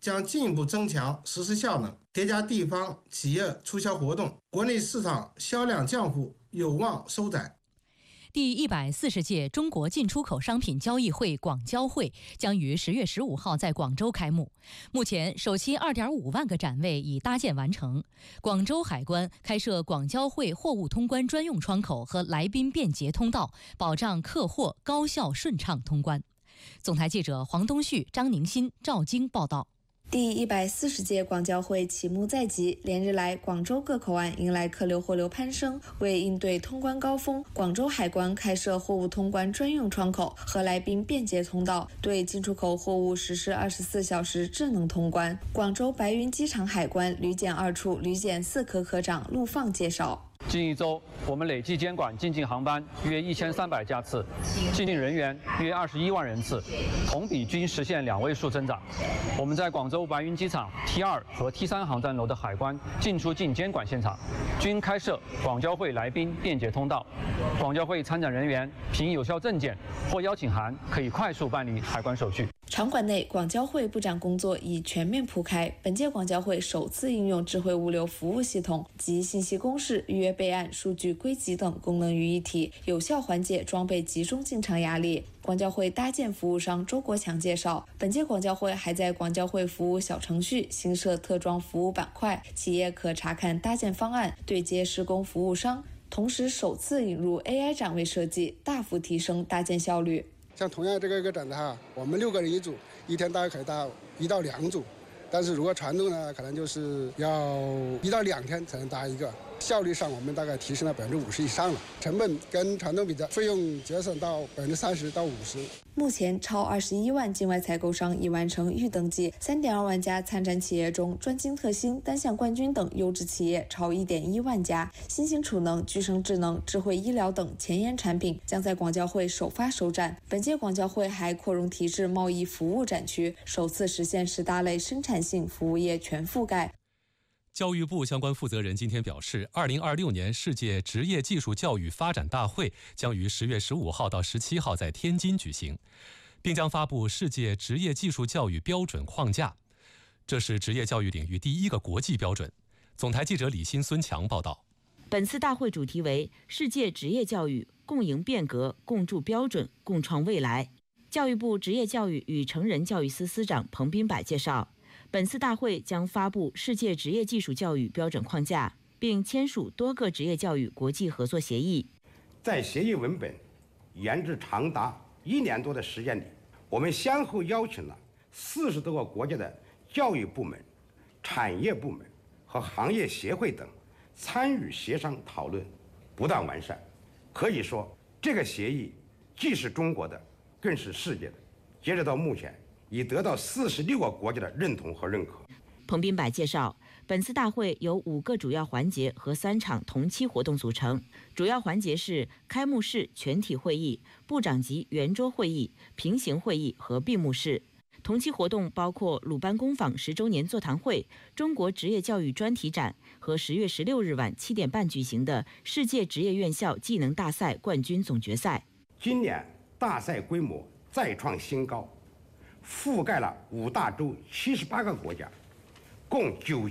将进一步增强实施效能，叠加地方企业促销活动，国内市场销量降幅有望收窄。 第140届中国进出口商品交易会广交会将于10月15号在广州开幕。目前，首期2.5万个展位已搭建完成。广州海关开设广交会货物通关专用窗口和来宾便捷通道，保障客货高效顺畅通关。总台记者黄东旭、张宁新、赵晶报道。 第140届广交会启幕在即，连日来，广州各口岸迎来客流货流攀升。为应对通关高峰，广州海关开设货物通关专用窗口和来宾便捷通道，对进出口货物实施24小时智能通关。广州白云机场海关旅检2处旅检4科科长陆放介绍。 近一周，我们累计监管进境航班约1300架次，进境人员约21万人次，同比均实现2位数增长。我们在广州白云机场 T2 和 T3 航站楼的海关进出境监管现场，均开设广交会来宾便捷通道。广交会参展人员凭有效证件或邀请函，可以快速办理海关手续。 场馆内，广交会布展工作已全面铺开。本届广交会首次应用智慧物流服务系统及信息公示、预约备案、数据归集等功能于一体，有效缓解装备集中进场压力。广交会搭建服务商周国强介绍，本届广交会还在广交会服务小程序新设特装服务板块，企业可查看搭建方案，对接施工服务商。同时，首次引入 AI 展位设计，大幅提升搭建效率。 像同样这个一个展台哈，我们6个人一组，一天大概可以搭1到2组，但是如果传统呢，可能就是要1到2天才能搭一个。效率上我们大概提升了50%以上了，成本跟传统比的费用节省到30%到50%。 目前，超21万境外采购商已完成预登记，3.2万家参展企业中，专精特新、单项冠军等优质企业超1.1万家。新型储能、具生智能、智慧医疗等前沿产品将在广交会首发首展。本届广交会还扩容提质贸易服务展区，首次实现10大类生产性服务业全覆盖。 教育部相关负责人今天表示，2026年世界职业技术教育发展大会将于10月15号到17号在天津举行，并将发布世界职业技术教育标准框架。这是职业教育领域第一个国际标准。总台记者李欣、孙强报道。 本次大会主题为世界职业教育共赢变革、共筑标准、共创未来。教育部职业教育与成人教育司司长彭斌柏介绍，本次大会将发布世界职业技术教育标准框架，并签署多个职业教育国际合作协议。 在协议文本研制长达1年多的时间里，我们先后邀请了40多个国家的教育部门、产业部门和行业协会等参与协商讨论，不断完善。可以说，这个协议既是中国的，更是世界的。截止到目前，已得到46个国家的认同和认可。 彭斌柏介绍，本次大会由5个主要环节和3场同期活动组成。主要环节是开幕式全体会议、部长级圆桌会议、平行会议和闭幕式。同期活动包括鲁班工坊10周年座谈会、中国职业教育专题展和10月16日晚7点半举行的世界职业院校技能大赛冠军总决赛。 今年大赛规模再创新高，覆盖了5大洲78个国家，共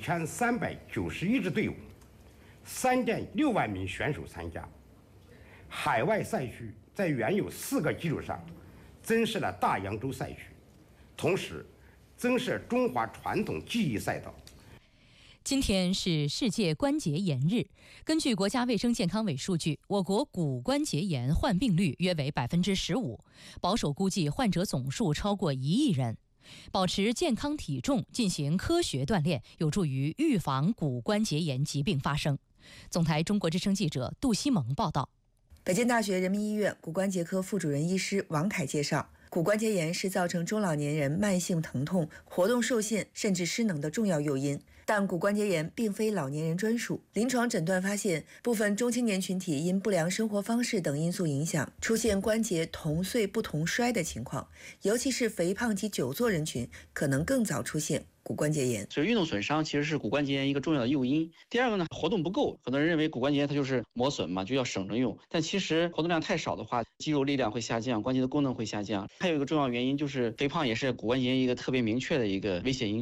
9391支队伍，3.6万名选手参加。海外赛区在原有4个基础上增设了大洋洲赛区，同时增设中华传统技艺赛道。 今天是世界关节炎日。根据国家卫生健康委数据，我国骨关节炎患病率约为15%，保守估计患者总数超过1亿人。保持健康体重，进行科学锻炼，有助于预防骨关节炎疾病发生。总台中国之声记者杜西蒙报道。 北京大学人民医院骨关节科副主任医师王凯介绍，骨关节炎是造成中老年人慢性疼痛、活动受限甚至失能的重要诱因。但骨关节炎并非老年人专属，临床诊断发现，部分中青年群体因不良生活方式等因素影响，出现关节同岁不同衰的情况，尤其是肥胖及久坐人群，可能更早出现骨关节炎。 所以运动损伤其实是骨关节炎一个重要的诱因。第二个呢，活动不够，很多人认为骨关节炎它就是磨损嘛，就要省着用，但其实活动量太少的话，肌肉力量会下降，关节的功能会下降。还有一个重要原因就是肥胖也是骨关节炎一个特别明确的一个危险因素。